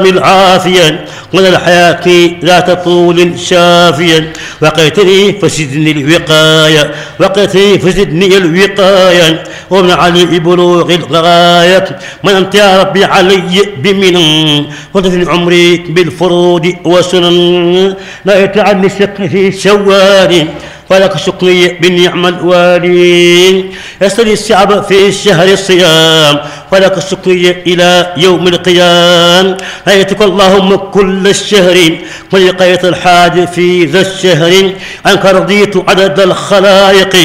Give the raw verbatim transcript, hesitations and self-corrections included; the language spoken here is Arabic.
العافية من الحياة ذات طول شافيا وقيتني فزدني الوقاية وقيتني فزدني الوقاية ومن علي بلوغ الغاية من أنت يا ربي علي بمنن وتفني عمري بالفروض وسنن لا يتعني الشك في شوال ولك شكري بالنعم الوالي يسري الشعب في الشهر الصيام ولك الشكري إلى يوم القيام أيتك اللهم كل الشهر ولقيت الحاج في ذا الشهر أنك رضيت عدد الخلائق